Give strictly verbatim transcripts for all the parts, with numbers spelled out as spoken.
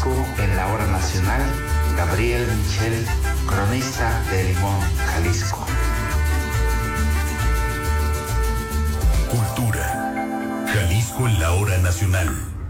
Jalisco en la hora nacional, Gabriel Michel, cronista de Limón, Jalisco. Cultura. Jalisco en la hora nacional.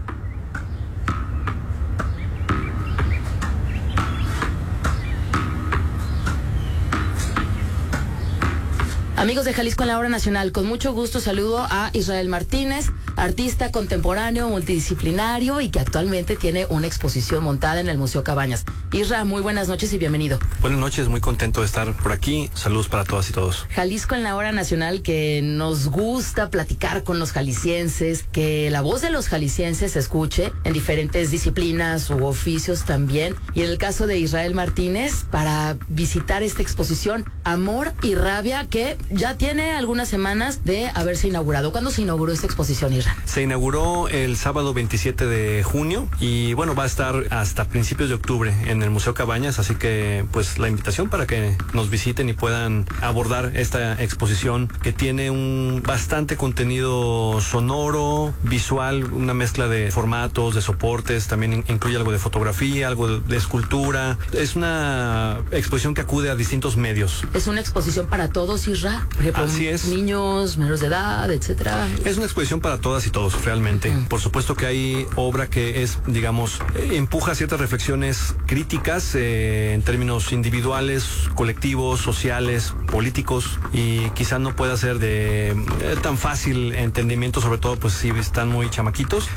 Amigos de Jalisco en la hora nacional, con mucho gusto saludo a Israel Martínez, artista contemporáneo, multidisciplinario y que actualmente tiene una exposición montada en el Museo Cabañas. Isra, muy buenas noches y bienvenido. Buenas noches, muy contento de estar por aquí. Saludos para todas y todos. Jalisco en la hora nacional, que nos gusta platicar con los jaliscienses, que la voz de los jaliscienses se escuche en diferentes disciplinas u oficios también. Y en el caso de Israel Martínez, para visitar esta exposición Amor y Rabia, que ya tiene algunas semanas de haberse inaugurado. ¿Cuándo se inauguró esta exposición, Isra? Se inauguró el sábado veintisiete de junio y bueno, va a estar hasta principios de octubre en el Museo Cabañas, así que pues la invitación para que nos visiten y puedan abordar esta exposición que tiene un bastante contenido sonoro, visual, una mezcla de formatos, de soportes, también incluye algo de fotografía, algo de, de escultura. Es una exposición que acude a distintos medios. Es una exposición para todos, Isra. Por ejemplo, así es. Niños, menores de edad, etcétera. Es una exposición para todas y todos, realmente. Mm. Por supuesto que hay obra que es, digamos, eh, empuja ciertas reflexiones críticas eh, en términos individuales, colectivos, sociales, políticos, y quizá no pueda ser de eh, tan fácil entendimiento, sobre todo pues si están muy chamaquitos,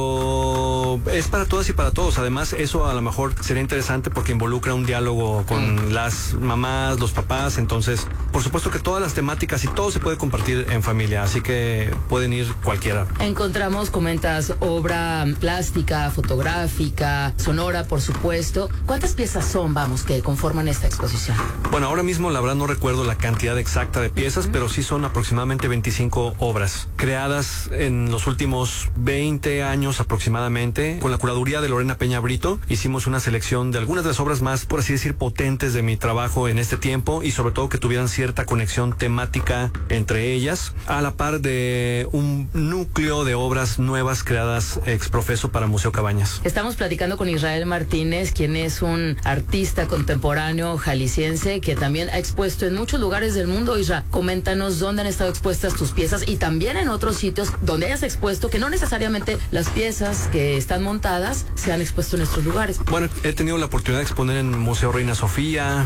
pero es para todas y para todos. Además, eso a lo mejor sería interesante porque involucra un diálogo con mm. las mamás, los papás. Entonces, por supuesto que todas las temáticas y todo se puede compartir en familia, así que pueden ir cualquiera. Encontramos, comentas, obra plástica, fotográfica, sonora, por supuesto. ¿Cuántas piezas son, vamos, que conforman esta exposición? Bueno, ahora mismo la verdad no recuerdo la cantidad exacta de piezas, uh-huh. pero sí son aproximadamente veinticinco obras creadas en los últimos veinte años aproximadamente. Con la curaduría de Lorena Peña Brito hicimos una selección de algunas de las obras más, por así decir, potentes de mi trabajo en este tiempo, y sobre todo que tuvieran cierta conexión temática entre ellas, a la par de un núcleo de obras nuevas creadas ex profeso para Museo Cabañas. Estamos platicando con Israel Martínez, quien es un artista contemporáneo jalisciense que también ha expuesto en muchos lugares del mundo. Isra, coméntanos dónde han estado expuestas tus piezas y también en otros sitios donde hayas expuesto, que no necesariamente las piezas que están montadas se han expuesto en estos lugares. Bueno, he tenido la oportunidad de exponer en Museo Reina Sofía,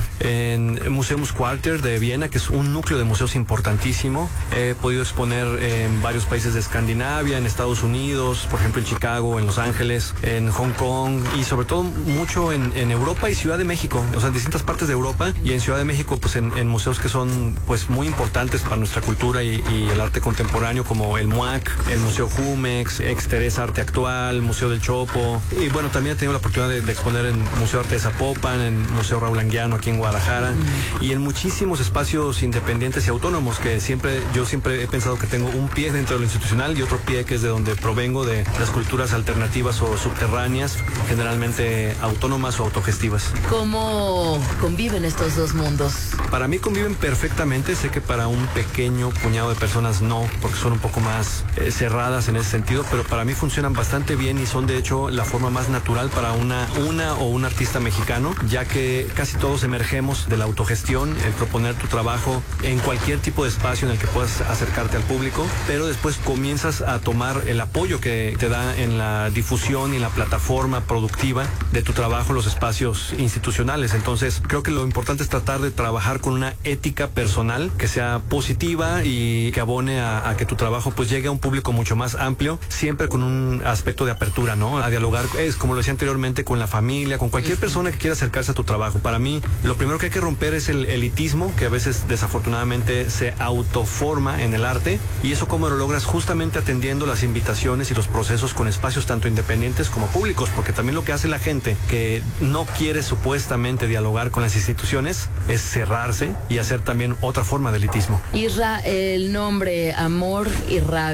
en Museumsquartier de Viena, que es un núcleo de museos importantísimo. He podido exponer en varios países de Escandinavia, en Estados Unidos, por ejemplo en Chicago, en Los Ángeles, en Hong Kong y sobre todo mucho en, en Europa y Ciudad de México, o sea, en distintas partes de Europa, y en Ciudad de México pues en, en museos que son pues muy importantes para nuestra cultura y, y el arte contemporáneo, como el MUAC, el Museo Jumex, Exteresa Arte Actual, Museo del Chopo, y bueno, también he tenido la oportunidad de, de exponer en Museo Arte de Zapopan, en Museo Raúl Anguiano aquí en Guadalajara, mm. y en muchísimos espacios independientes y autónomos que siempre, yo siempre he pensado que tengo un pie dentro de lo institucional y otro pie que es de donde provengo, de las culturas alternativas o subterráneas, generalmente autónomas o autogestivas. ¿Cómo conviven estos dos mundos? Para mí conviven perfectamente. Sé que para un pequeño puñado de personas no, porque son un poco más eh, cerradas en ese sentido, pero para mí funcionan bastante bien y son de hecho la forma más natural para una, una o un artista mexicano, ya que casi todos emergemos de la autogestión, el proponer tu trabajo en cualquier tipo de espacio en el que puedas acercarte al público, pero después comienzas a tomar el apoyo que te da en la difusión y en la plataforma productiva de tu trabajo en los espacios institucionales. Entonces creo que lo importante es tratar de trabajar con una ética personal que sea positiva y que abone a, a que tu trabajo pues llegue a un público mucho más amplio, siempre con un aspecto de apertura, ¿no? A dialogar, es como lo decía anteriormente, con la familia, con cualquier persona que quiera acercarse a tu trabajo. Para mí lo primero que hay que romper es el elitismo que a veces desafortunadamente se autoforma en el arte, y eso cómo lo logras justamente atendiendo las invitaciones y los procesos con espacios tanto independientes como públicos, porque también lo que hace la gente que no quiere supuestamente dialogar con las instituciones es cerrarse y hacer también otra forma de elitismo. Isra, el nombre Amor y Rabia,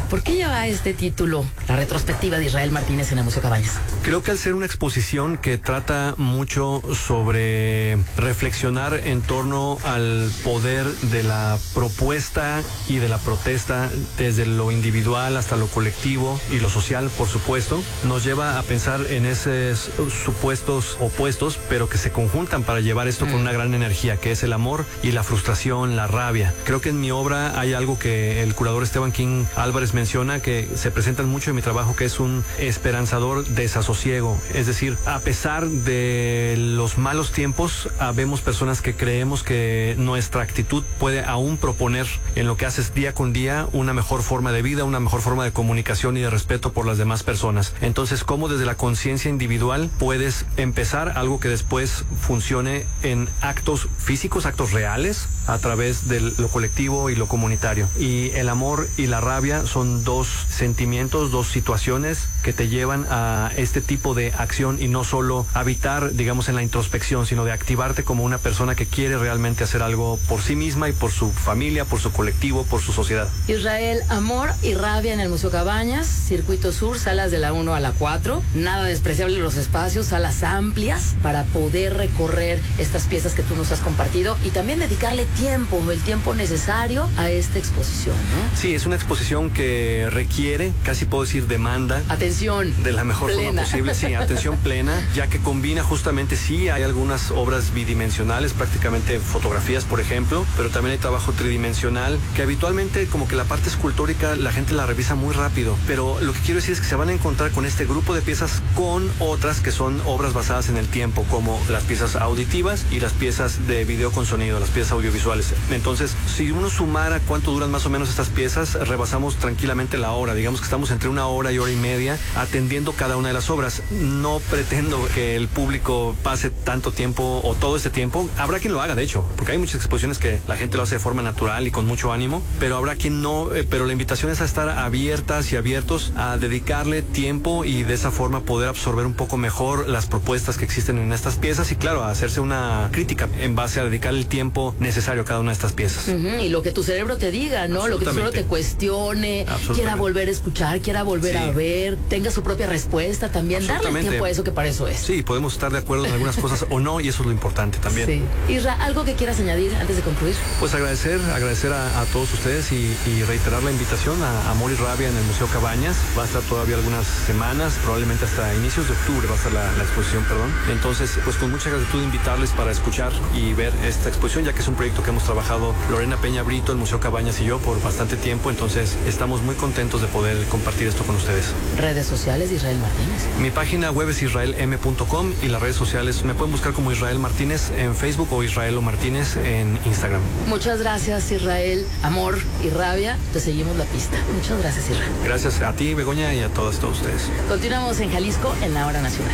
¿por qué lleva este título, la retrospectiva de Israel Martínez en el Museo Cabañas? Creo que al ser una exposición que trata mucho sobre reflexionar en torno al poder de la propuesta y de la protesta desde lo individual hasta lo colectivo y lo social, por supuesto, nos lleva a pensar en esos supuestos opuestos, pero que se conjuntan para llevar esto mm. con una gran energía, que es el amor y la frustración, la rabia. Creo que en mi obra hay algo que el curador Esteban King Álvarez menciona, que se presenta mucho en mi trabajo, que es un esperanzador desasosiego. Es decir, a pesar de los malos tiempos, habemos personas que creemos que nuestra actitud puede aún proponer en lo que haces día con día una mejor forma de vida, una mejor forma de comunicación y de respeto por las demás personas. Entonces, ¿cómo desde la conciencia individual puedes empezar algo que después funcione en actos físicos, actos reales, a través de lo colectivo y lo comunitario? Y el amor y la rabia son dos sentimientos, dos situaciones que te llevan a este tipo de acción, y no solo habitar, digamos, en la introspección, sino de activarte como una persona que quiere realmente hacer algo por sí misma y por su familia, por su colectivo, por su sociedad. Israel, amor y rabia en el Museo Cabañas, Circuito Sur, salas de la uno a la cuatro. Nada despreciable los espacios, salas amplias para poder recorrer estas piezas que tú nos has compartido y también dedicarle tiempo, el tiempo necesario a esta exposición, ¿no? Sí, es una exposición que requiere, casi puedo decir, demanda. Atención. De la mejor plena. forma posible, sí, atención plena, ya que combina justamente, sí, hay algunas obras bidimensionales, prácticamente fotografías, por ejemplo, pero también hay trabajo tridimensional, que habitualmente como que la parte escultórica la gente la revisa muy rápido, pero lo que quiero decir es que se van a encontrar con este grupo de piezas con otras que son obras basadas en el tiempo, como las piezas auditivas y las piezas de video con sonido, las piezas audiovisuales. Entonces, si uno sumara cuánto duran más o menos estas piezas, rebasamos tranquilamente la hora. Digamos que estamos entre una hora y hora y media atendiendo cada una de las obras. No pretendo que el público pase tanto tiempo o todo este tiempo. Habrá quien lo haga, de hecho, porque hay muchas exposiciones que la gente lo hace de forma natural y con mucho ánimo, pero habrá quien no. Eh, pero la invitación es a estar abiertas y abiertos a dedicarle tiempo y de esa forma poder absorber un poco mejor las propuestas que existen en estas piezas y, claro, a hacerse una crítica en base a dedicar el tiempo necesario a cada una de estas piezas. Uh-huh, y lo que tu cerebro te diga, ¿no? Lo que tu cerebro te cuestione, quiera volver a escuchar, quiera volver sí. a ver, tenga su propia respuesta también, darle tiempo a eso, que para eso es. Sí, podemos estar de acuerdo en algunas cosas o no, y eso es lo importante también. Sí. Isra, ¿algo que quieras añadir antes de concluir? Pues agradecer, agradecer a, a todos ustedes y, y reiterar la invitación a Amor y Rabia en el Museo Cabañas. Va a estar todavía algunas semanas, probablemente hasta inicios de octubre va a estar la, la exposición, perdón. Entonces, pues con mucha gratitud invitarles para escuchar y ver esta exposición, ya que es un proyecto que hemos trabajado Lorena Peña Brito, el Museo Cabañas y yo por bastante tiempo. Entonces, estamos muy contentos de poder compartir esto con ustedes. Redes sociales de Israel Martínez. Mi página web es israel m punto com y las redes sociales me pueden buscar como Israel Martínez en Facebook o Israelo Martínez en Instagram. Muchas gracias, Israel. Amor y rabia, te seguimos la pista. Muchas gracias, Israel. Gracias a ti, Begoña, y a todos, todos ustedes. Continuamos en Jalisco en la Hora Nacional.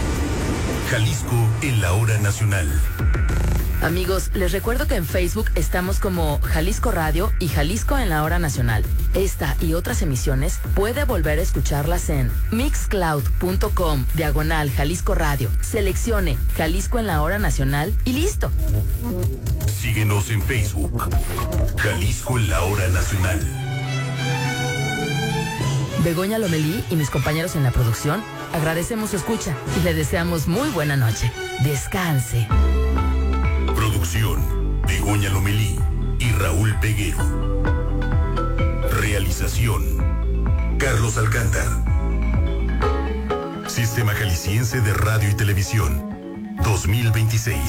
Jalisco en la Hora Nacional. Amigos, les recuerdo que en Facebook estamos como Jalisco Radio y Jalisco en la Hora Nacional. Esta y otras emisiones puede volver a escucharlas en mixcloud punto com diagonal Jalisco Radio. Seleccione Jalisco en la Hora Nacional y listo. Síguenos en Facebook. Jalisco en la Hora Nacional. Begoña Lomelí y mis compañeros en la producción agradecemos su escucha y le deseamos muy buena noche. Descanse. Producción, Begoña Lomelí y Raúl Peguero. Realización, Carlos Alcántara. Sistema Jalisciense de Radio y Televisión, dos mil veintiséis.